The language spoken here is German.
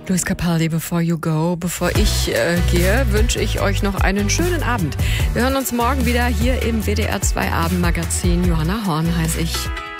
Luis Capaldi, Before You Go. Bevor ich gehe, wünsche ich euch noch einen schönen Abend. Wir hören uns morgen wieder hier im WDR 2 Abendmagazin. Johanna Horn heiße ich.